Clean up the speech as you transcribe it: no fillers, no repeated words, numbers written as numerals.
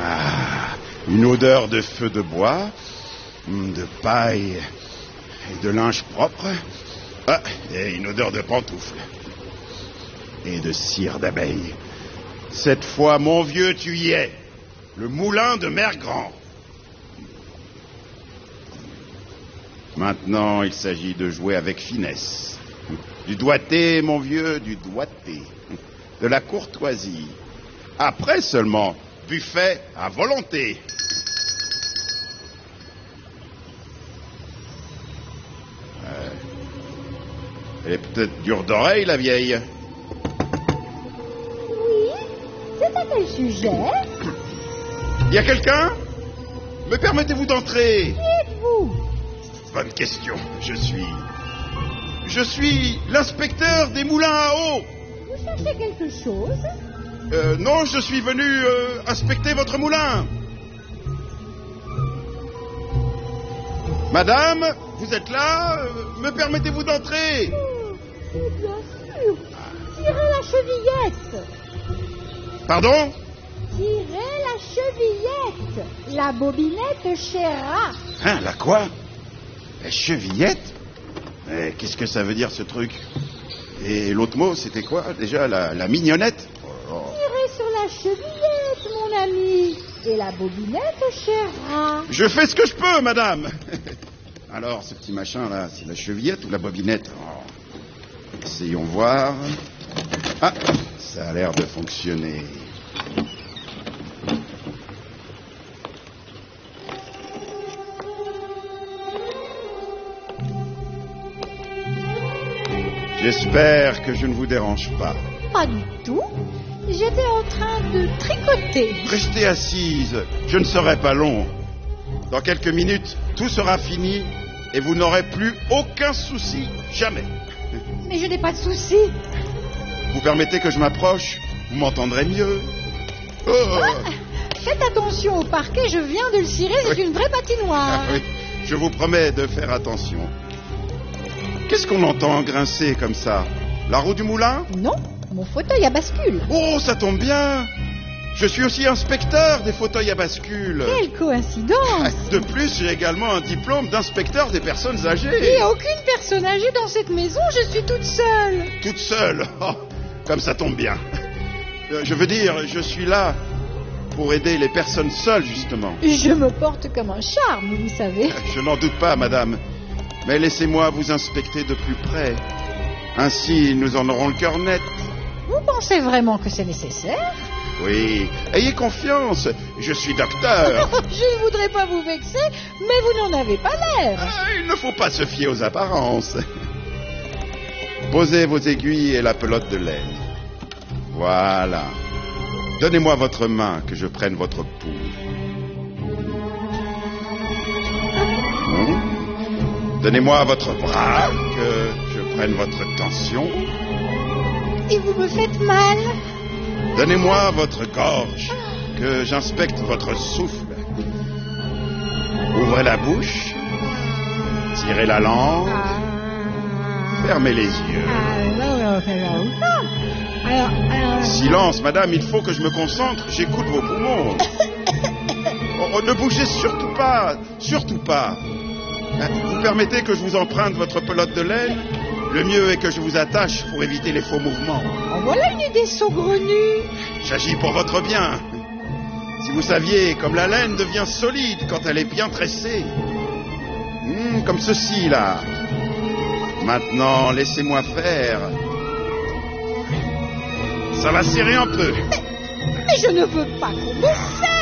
Ah, une odeur de feu de bois, de paille et de linge propre. Ah, et une odeur de pantoufles. Et de cire d'abeille. Cette fois, mon vieux, tu y es. Le moulin de Mère Grand. Maintenant, il s'agit de jouer avec finesse. Du doigté, mon vieux, du doigté. De la courtoisie. Après seulement, buffet à volonté. Elle est peut-être dure d'oreille, la vieille. Oui, c'est à quel sujet? Y a quelqu'un? Me permettez-vous d'entrer? Qui êtes-vous? Bonne question. Je suis l'inspecteur des moulins à eau. Vous cherchez quelque chose? Non, je suis venu inspecter votre moulin. Madame, vous êtes là? Me permettez-vous d'entrer? Oui, bien sûr. Tirez la chevillette. Pardon? Tirez la chevillette. La bobinette chera. Hein, la quoi? La chevillette? Mais qu'est-ce que ça veut dire, ce truc? Et l'autre mot, c'était quoi, déjà? La mignonnette? Oh. Tirez sur la chevillette, mon ami. Et la bobinette chera. Je fais ce que je peux, madame. Alors, ce petit machin-là, c'est la chevillette ou la bobinette? Oh. Essayons voir. Ah, ça a l'air de fonctionner. J'espère que je ne vous dérange pas. Pas du tout. J'étais en train de tricoter. Restez assise, je ne serai pas long. Dans quelques minutes, tout sera fini et vous n'aurez plus aucun souci, jamais. Mais je n'ai pas de soucis. Vous permettez que je m'approche? Vous m'entendrez mieux. Oh. Ah, faites attention au parquet, je viin de le cirer, c'est une vraie patinoire. Ah oui, je vous promets de faire attention. Qu'est-ce qu'on entend grincer comme ça? La roue du moulin? Non, mon fauteuil à bascule. Oh, ça tombe bien. Je suis aussi inspecteur des fauteuils à bascule. Quelle coïncidence! De plus, j'ai également un diplôme d'inspecteur des personnes Il âgées. n'y a aucune personne âgée dans cette maison, je suis toute seule. Toute seule. Oh, comme ça tombe bien. Je veux dire, je suis là pour aider les personnes seules, justement. Je me porte comme un charme, vous savez. Je n'en doute pas, madame. Mais laissez-moi vous inspecter de plus près. Ainsi, nous en aurons le cœur net. Vous pensez vraiment que c'est nécessaire? Oui, ayez confiance, je suis docteur. Je ne voudrais pas vous vexer, mais vous n'en avez pas l'air. Il ne faut pas se fier aux apparences. Posez vos aiguilles et la pelote de laine. Voilà. Donnez-moi votre main, que je prenne votre pouls. Donnez-moi votre bras, que je prenne votre tension. Et vous me faites mal. Donnez-moi votre gorge, que j'inspecte votre souffle. Ouvrez la bouche, tirez la langue, fermez les yeux. Silence, madame, il faut que je me concentre, j'écoute vos poumons. Oh, ne bougez surtout pas, surtout pas. Vous permettez que je vous emprunte votre pelote de laine? Le mieux est que je vous attache pour éviter les faux mouvements. En voilà une idée saugrenue. J'agis pour votre bien. Si vous saviez, comme la laine devient solide quand elle est bien tressée. Comme ceci, là. Maintenant, laissez-moi faire. Ça va serrer un peu. Mais je ne veux pas qu'on me serre.